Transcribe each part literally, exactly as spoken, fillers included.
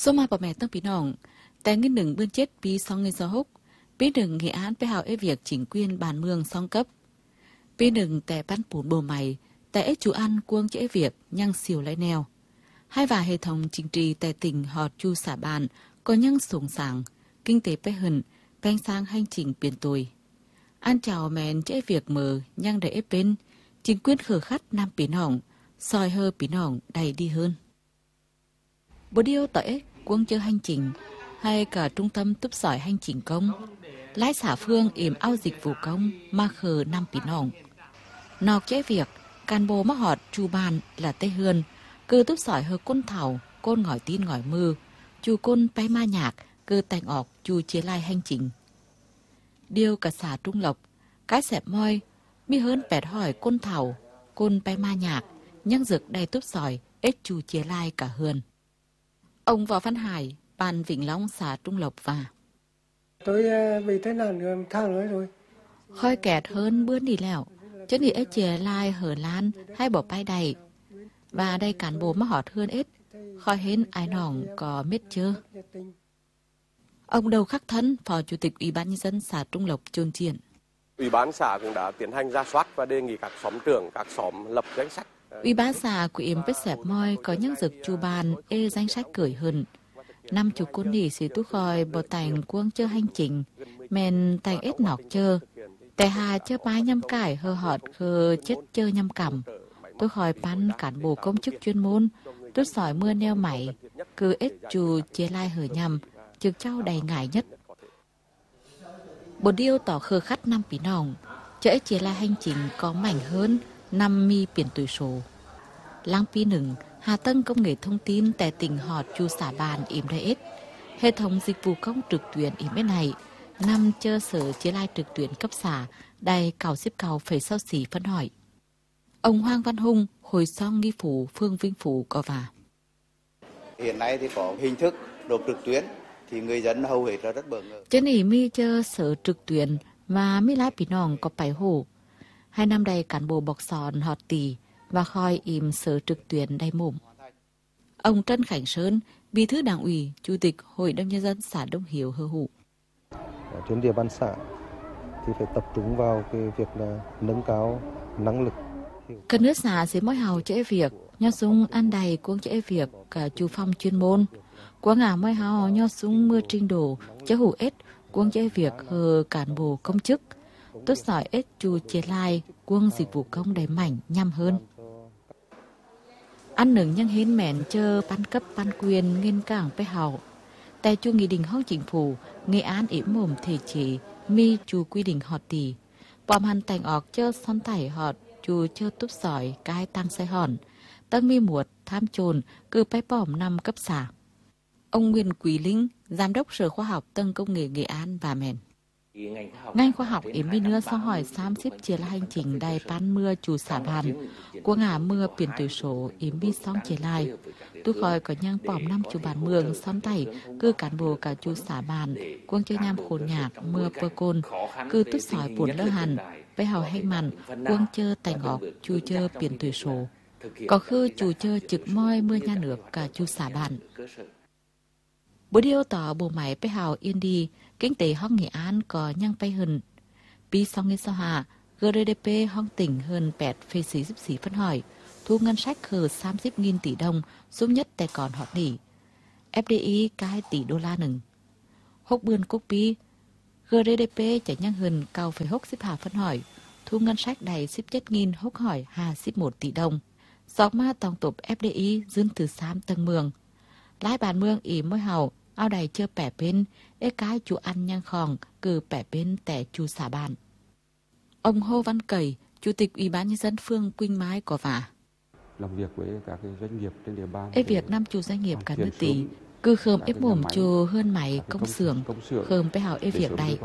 sốมาปะแม่ตั้งพี่น้องแต่เงินหนึ่งเบื้องเจ็ดปีสองเงินสองหกปีหนึ่งnghệ ánไปหาเอเวียกจิงเกวียนบานเมืองสองcấpปีหนึ่งแต่ปั้นปูนโบใหม่แต่เอchủ ăn cuông cho ế việc nhăng xỉu lại neo hai và hệ thống chính trị tại tỉnh họ chu xả bàn có nhăng sủng sàng kinh tế bé hận beng sang hành trình biển tuổi ăn chào mẹn cho ế việc mờ nhăng để ép bên chính quyền khờ khắt nam biển hỏng soi hơ biển hỏng đầy đi hơn bố điêu tỏi cuông chơi hành trình hay cả trung tâm túp sỏi hành trình công lái xã phương yểm ao dịch vụ công ma khờ năm biển hỏng nọc chế việc can bồ mắc họt chu bàn là tây hươn cứ túp sỏi hơ côn thảo côn ngỏi tin ngỏi mư chu côn bay ma nhạc cứ tành ọc chu chia lai hành trình điêu cả xã trung lộc cái xẹp moi mi hơn bẹt hỏi côn thảo côn bay ma nhạc nhăng rực đầy túp sỏi ết chu chia lai cả hươn ông Võ Văn Hải ban Vĩnh Long xã Trung Lộc và tôi bị thế nào nữa thang nữa rồi khói kẹt hơn bữa đi lẹo chứ đi ết chia lai hở lan hay bỏ bay đầy và đây cán bộ mắc họt hơn ết khói hến ai nòng có biết chưa ông Đầu Khắc Thân phó chủ tịch ủy ban nhân dân xã Trung Lộc Trương Triển ủy ban xã cũng đã tiến hành rà soát và đề nghị các xóm trưởng các xóm lập danh sách. Ủy ban xã của yếm bết xẹp moi có những dực chu bàn ê danh sách cởi hơn năm chục con nỉ xì tú khoi bò tành cuông chơ hành trình men tành ết nọc chơแต่หาเชื่อป้ายย่ำไก่เฮอหอดคือเจ็ดเจอย่ำกำtôi khỏi pan cán bộ công chức chuyên môn tôi sỏi mưa neo mảy cứ ít chù chia lai hở nhầm trực trao đầy ngại nhất bộ điêu tỏ khờ khắt năm pí nòng chợ ít chia lai hành trình có mảnh hơn năm mi biển tuổi số lang pi hนึ่งHà Tân công nghệ thông tin tại tỉnh họ chu xả bàn im đây ít hệ thống dịch vụ công trực tuyến im bên này năm chơ sở chia lai trực tuyến cấp xã đầy cào xếp cào phải sao xỉ phân hỏi ông Hoàng Văn Hùng hồi song nghi phủ Phương Vinh Phủ có và hiện nay thì có hình thức nộp trực tuyến thì người dân hầu hết là rất bỡ ngỡ chứ nỉ mi chơ sở trực tuyến mà mi lái bị nòng có bảy hổ hai năm đây cán bộ bọc sòn họt tì và khoi im sở trực tuyến đầy mồm ông Trân Khánh Sơn bí thư đảng ủy chủ tịch hội đồng nhân dân xã Đông Hiếu hơ hụ trên địa bàn xã thì phải tập trung vào cái việc là nâng cao năng lực. Cần nước xã sẽ mỗi hào chế việc, nho súng ăn đầy cuống chế việc cả chủ phòng chuyên môn. Quá ngả mỗi hào nho súng mưa trình đổ, chế hủ ết, cuống chế việc hờ cán bộ công chức. Tốt giỏi ết chủ chế lai, cuống dịch vụ công đầy mảnh nhằm hơn. Ăn nướng nhân hến mẹn chơ ban cấp ban quyền nghiên cảng bê hào. Tại chu nghị định hông chính phủ, nghệ án ỉm mồm thể chế, mi chu quy định họt tỷ. Bòm hàn tành ọc chơ son tải họt, chu chơ túp sỏi, cái tăng xe hòn. Tân mi muột, tham trồn, cư bái bòm năm cấp xã. Ông Nguyên Quý Linh, Giám đốc Sở Khoa học Tân Công nghệ Nghệ An và mẹn. Ngành khoa học ỉm mi nữa sau hỏi xám xếp chia là hành trình đầy pan mưa chủ xả bàn. Qua ngả mưa biển tuổi số ỉm mi xong chia lại. Tôi khỏi có nhang bỏm năm chủ bàn mường son tay cứ cán bộ cả chủ xả bàn cuông chơi nham khôn nhạc mưa pơ côn cứ tút sỏi buồn lơ hàn với hào hay mặn cuông chơi tài ngọc chu chơi biển tuổi số có khư chủ chơi trực moi mưa nha nước cả chủ xả bàn bố điêu tỏ bộ máy với hào yên đi kinh tế hong Nghệ An có nhang bay hơn pi song nghìn sao hà giê đê pê hong tỉnh hơn bẹt phê xí giúp xí phân hỏi thu ngân sách hờ ba mươi nghìn tỷ đồng giúp nhất tài còn họ nỉ ép đê i cả hai tỷ đô la nừng hốc bươn cốc pi giê đê pê chả nhang hơn cao phải hốc xếp hà phân hỏi thu ngân sách đầy xếp chất nghìn hốc hỏi hà xếp một tỷ đồng giọt ma tòng tục ép đê i dương từ sám tầng mường lái bàn mương ý môi hào ao đầy chưa bẻ bên ê cái chú ăn nhang khòng cử bẻ bên tẻ chú xả bàn ông Hồ Văn Cẩy chủ tịch ủy ban nhân dân phường Quỳnh Mai có vả làm việc với các doanh nghiệp trên địa bàn. Ê việc năm chủ doanh nghiệp cả nước tỷ cứ khơm ép mồm chù hơn mày công xưởng khơm bé hào ê việc đây.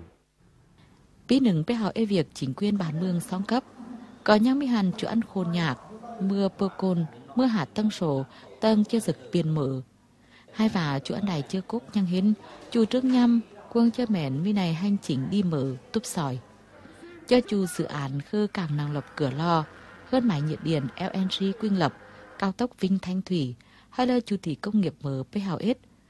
Bí nừng bé hào ê việc chính quyền bản mương song cấp có nhang mi hàn chủ ăn khôn nhạc mưa pơ côn mưa hạt tăng sổ tăng chưa rực biển mở hai và chủ ăn này chưa cúc nhang hến chủ trước nhăm quân cho mẹn mi này hành trình đi mở túp sỏi cho chủ dự án khư cảng năng lập cửa lo hơn máy nhiệt điện lờ en giê Quynh Lập cao tốc Vinh Thanh Thủy hay là chủ thị công nghiệp mở pê hào ết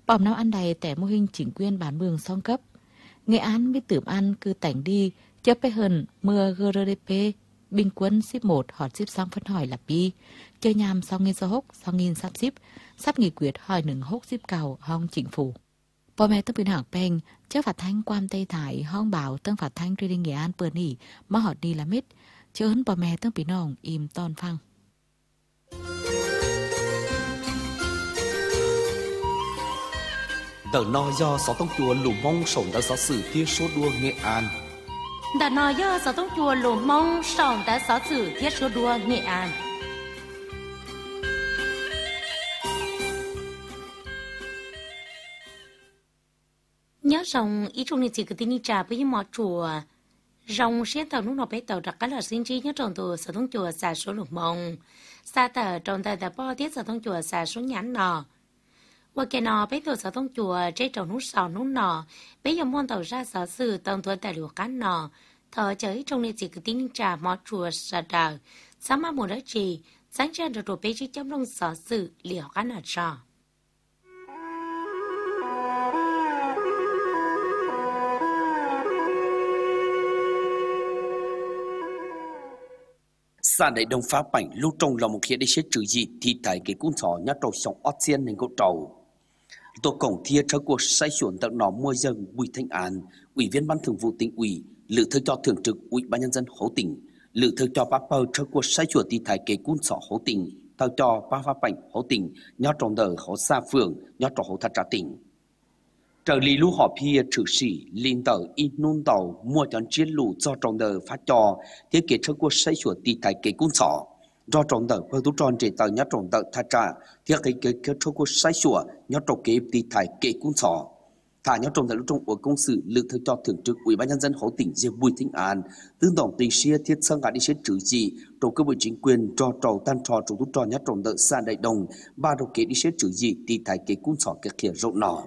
Bỏng năm ăn đầy tại mô hình chính quyền bản mường song cấp. Nghệ An mới tưởng ăn cứ tảnh đi, chấp phải hơn mưa giê đê pê, bình quân ship một hoặc ship xong phân hỏi là pi, chơi nhằm sau nghìn số hốc, sau nghìn sắp ship, sắp nghị quyết hỏi nâng hốc ship cầu hong chính phủ. Bò mẹ tương biến hạng bèn, chắc phạt thanh quan Tây Thải hong bảo tương phạt thanh truy đình Nghệ An bờ nỉ, mà họ đi là mít, chứ hấn bò mẹ tương biến nòng im ton phăng. Đợt nò do sáu tông chùa lù mông sống đã giáo sử thiết số đua Nghệ An. Đợt nò do sáu tông chùa lù mông sống đã giáo sử thiết số đua Nghệ An. Nhớ rằng ý trong này chỉ có tin trả với mọi chùa. Rồng xuyên tàu lúc nào bé tàu đặc cá là sinh trí nhớ trong tù sáu tông chùa xả số lù mông. Xa tờ trong tờ đã bỏ tiết sáu tông chùa xả số nhãn nò. Và cái nọ bé tàu sáu tông chùa trên trầu nút sò nút nọ, bé giờ môn tàu ra sở sử tàu tuần tài liệu cán nọ, thở chơi trong này chỉ cứ tin trả mọi chùa sở đờ, sáng mà một đất gì, sáng ra được đồ bé chỉ trong lòng sở sử liệu cán ở trò. Sản đại đông phá bảnh lưu trong là một hiện để sẽ trừ gì thì tại cái cuốn sổ nhát trầu sống ót xiên nên cậu trầu. Tổ cổng thia cho cuộc sai xuẩn tận nó mua dân Bùi Thanh An, ủy viên ban thường vụ tỉnh ủy, lự thư cho thường trực ủy ban nhân dân Hố Tỉnh, lự thư cho bác bờ cho cuộc sai xuẩn thì tại cái cuốn sổ Hố Tỉnh, tao cho bác phá bảnh Hố Tỉnh, nhát trong đời Hố Sa Phường, nhát trong Hố Thật Trà Tỉnh. Trở lý lưu họ phía trừ sĩ, linh tờ in nôn tàu mua chọn chiến lũ do trong đời phát cho, thiết kế cho cuộc sai xuẩn thì tại cái cuốn sổ. Do trong đời với tú tròn chế tờ nhát trong đời Thật Trà, thiết kế kế kế cho cuộc sai xuẩn nhát trong kế thì tại cái cuốn sổ. Thả nhát trong đời lúc trong của công sự lự thư cho thường trực ủy ban nhân dân Hố Tỉnh riêng Bùi Thanh An, tương đồng tình xia thiết sơn cả đi sẽ trừ gì, trong cơ bộ chính quyền cho trầu tan trò trong tú tròn nhát trong đời xa đại đồng, ba đầu kế đi sẽ trừ gì thì tại cái cuốn sổ kế khía rộng nọ.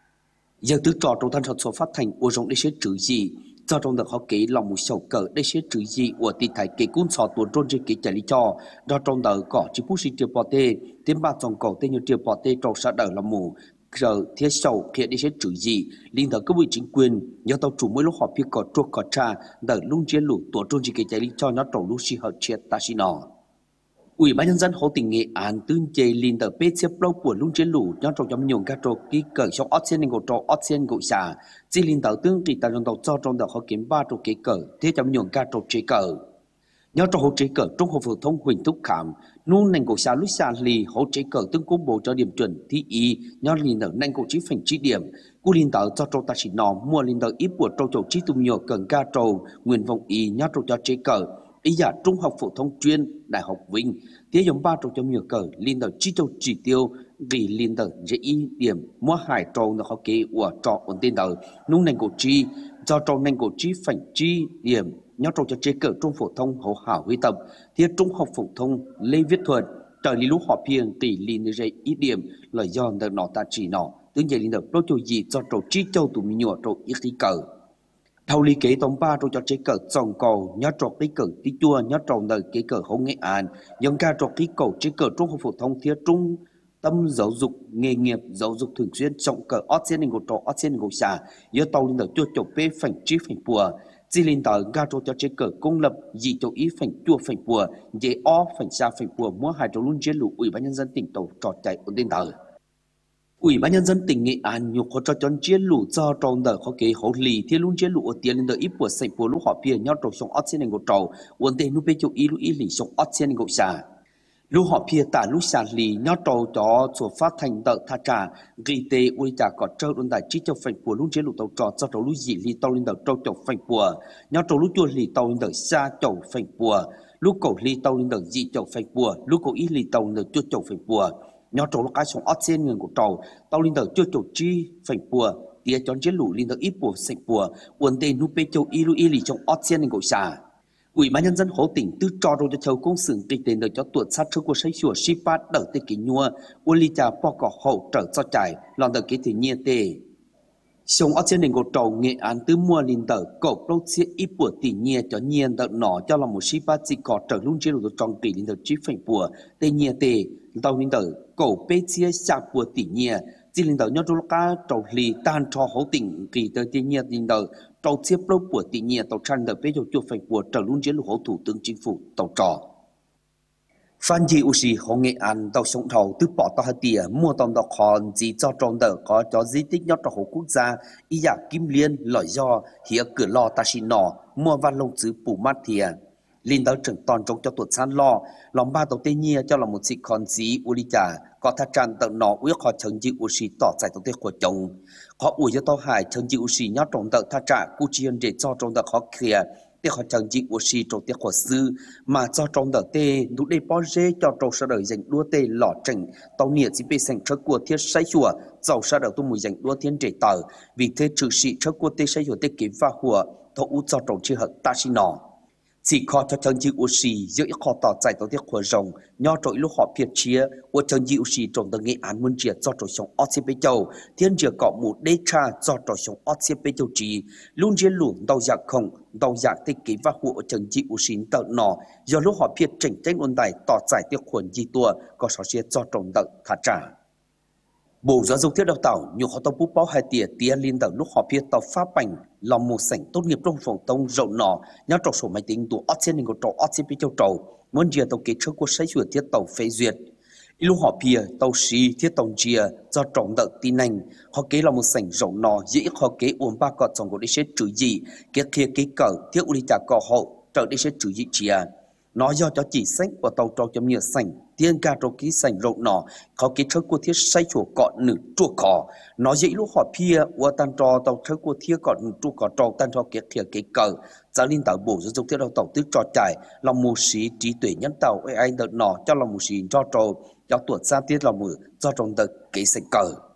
Giờ tứ trò trong thanh thuật số phát thành của rộng để sẽ trừ gì, cho trong được họ kỹ lòng một sầu cờ để sẽ trừ gì của tì thái kế cuốn sọ tuần trôn trên kế trả lý cho, do trong đời có chỉ phút sinh triều bò tê, tiếng ba dòng cầu tên như triều bò tê trầu xã đời lòng mù, giờ thiết sầu kia để sẽ trừ gì, liên thời các vị chính quyền, nhớ tàu chủ mỗi lúc họ phía có trục có trà, đời lung chiến lũ tuần trôn trên kế trả lý cho nó trầu lúc si hợp chết ta si nọ. Ủy ban nhân dân Hố Tỉnh Nghệ An tương chế liên tờ bê xếp lâu của lung chiến lũ cho trong nhóm nhung các trò ký cờ trong ót sen ngộ trò ót sen ngộ xả chỉ liên tờ tương kỳ tại trong tàu cho trong tờ họ kiếm ba trò ký cờ thế trong nhung các trò chế cờ nhớ trò hỗ chế cờ trong hồ phổ thông Huỳnh Thúc Khảm nung nành cổ xả lúc xả lì hỗ chế cờ tương công bố cho điểm chuẩn thi y nhớ liên tờ nành cổ chí phành chỉ điểm cú liên tờ cho trò ta chỉ nọ mua liên tờ ít của trò trò chí tung nhiều cờ ca trò nguyên vọng y nhớ trò cho chế cờ ý giả trung học phổ thông chuyên đại học Vinh thế giống ba trong trong nhiều cờ liên tờ chi châu chỉ tiêu vì liên tờ dễ y điểm mua hải trâu nó khó kế của trò ổn tên tờ nung nành cổ chi do trâu nành cổ chi phảnh chi điểm nhau trâu cho chế cờ trung phổ thông hậu hảo huy tập thế trung học phổ thông Lê Viết Thuật trời lý lúc họ phiền tỷ liên dễ y điểm là do tờ nọ ta chỉ nọ tương dễ liên tờ đôi châu gì do trâu chi châu tụ mi nhọ trâu ít khí cờ thầu lý kế tổng ba rồi cho chế cờ dòng cầu nhớ trọ cái cờ tí chua nhớ trọ đời cái cờ Hố Nghệ An dòng ca trọ cái cầu chế cờ trung học phổ thông thiết trung tâm giáo dục nghề nghiệp giáo dục thường xuyên trọng cờ ót sen ngô trọ ót sen ngô xả nhớ tàu lên đời chua chọc bê phảnh chi phảnh bùa chỉ lên tờ ga trọ cho chế cờ công lập dị châu ý phảnh chua phảnh bùa dễ o phảnh xa phảnh bùa mua hai trọ luôn chế lũ ủy ban nhân dân tỉnh tàu trọ chạy ổn định tờ Ủy ban nhân dân tỉnh Nghệ An nhục hỗ trợ chọn chiến lũ do trong đời khó kế hỗ lì thiên luôn chiến lũ ở tiền lên đời ít của sạch của lúc họ phía nhau trong sông ót sen ngô trầu ổn định nút bê châu ý lũ ý lì sông ót sen ngô xả lúc họ phía tả lúc xả lì nhau trầu cho số phát thành đợt tha trà ghi tê ui trả có trâu đồn đại chi châu phành của luôn chiến lũ tàu trò do trầu lúc dị lì tàu lên đời trâu châu phành của nhau trầu lúc chua lì tàu lên đời xa châu phành của lúc cổ lì tàu lên đời dị châu phành của lúc cổ ý lì tàu lên đời chua châu phành của nhau trâu cái sông ót sen người của trâu tàu linh tờ chưa trâu chi phành bùa tia chọn chiến lũ linh tờ ít bùa sạch bùa uốn tên núp bê châu y lu y lì trong ót sen người của xà Ủy ban nhân dân Hố Tỉnh tư cho rồi cho châu công xưởng kinh tế đời cho tuột sát cho của xây sửa shipat đỡ tê kính nhua uốn li trà po cỏ hậu trở cho trải lòn tờ kế thì nhiên tê sông ót sen người của trâu Nghệ An tư mua linh tờ cổ lâu xe ít bùa tỉ nhiên cho nhiên tờ nọ cho là một shipat chỉ có trở luôn chế độ trong kỳ linh tờ chi phành bùa tê nhiên tê tàu linh tờ cổ bê chia sạc bùa tỉ nhiên chỉ linh đạo nhớ trâu cá trâu lì tan cho hậu tỉnh kỳ tới tiên nhiên linh đạo trâu xếp lâu của tự nhiên tàu tràn đời bây giờ chưa phải của trâu luôn chiến lược hậu thủ tướng chính phủ tàu trò Phan Di Usi Hồ Nghệ An tàu sông thầu từ bỏ tàu hạt tìa mua tàu đọc hòn gì cho tròn đỡ có cho di tích nhất trong hồ quốc gia ý giả Kim Liên lợi do hiện cửa lò ta xin nọ mua văn lông chữ phủ mát thìa linh đạo trưởng toàn trong cho tuột san lo lòng ba tàu tây nhia cho là một sự con gì Ulita có thắt tràn tận nọ quyết họ chân Di Usi tỏ giải tàu tây của chồng họ ủi cho tàu hải chân Di Usi nhất trong đợt thắt trả cu chiên để cho trong đợt họ kia để họ chẳng chỉ của si trong tiết của sư mà cho trong đợt tê đủ để bao dễ cho trong sa đời dành đua tê lọ trình tàu nhiệt chỉ bị sành trước của thiết say chùa giàu sa đời tu mùi dành đua thiên trẻ tờ vì thế trừ sĩ trước của tê say chùa tê kiếm pha hùa thọ út cho trong chi hận ta xin nọ chỉ khó cho chân chỉ của si giữa khó tỏ giải tàu tiết của rồng nho trội lúc họ phiệt chia của chân chỉ của si trong tầng nghệ án muôn triệt cho trội sống ót xếp bê châu thiên triệt cọ một đế cha cho trội sống ót xếp bê châu trí luôn chiến luồng đau giặc không đau giặc tích ký và hộ chân chỉ của si tận nọ do lúc họ phiệt chỉnh tranh ôn tài tỏ giải tiết khuẩn di tua có sáu chia cho trong tận thả trả Bộ Giáo dục Thiết Đào tạo nhiều họ tàu bút báo hai tỉa tía liên tàu lúc họ phía tàu pháp bành lòng một sảnh tốt nghiệp trong phòng tông rộng nọ nhau trọc sổ máy tính tụ ớt trên của trò ớt trên phía châu trầu muốn chia tàu kế trước của sách chuột thiết tàu phê duyệt lúc họ phía tàu xí thiết tàu chia do trọng đợt tin anh họ kế là một sảnh rộng nọ dĩ họ kế uống ba cọt trong của đi xét trừ gì kế kia kế cờ thiết uli trả cọ hậu trợ đi xét trừ gì chia nó do cho chỉ sách của tàu trò chấm nhựa sảnh tiên ca trò ký sảnh rộng nọเขาคิดเชื่อกูที่ใช้ชัวก่อนหนึ่งจั่วคอน้อยยิ่งลูกหอบเพียว่าตันจอเตาเชื่อกูเทียก่อนหนึ่งจั่วคอจอตันจอเกียร์เทียเกียร์เกิดจะลินเตาบุจะจุกที่เราเตาตื้อจอใจเรามูสีจีตุ๋ยยันเตาไอ้ไอ้เดินหนอเจ้าเรามูสีจอโจเจ้าตรวจทราบที่เรามือจอจงเดินเกียร์เกิด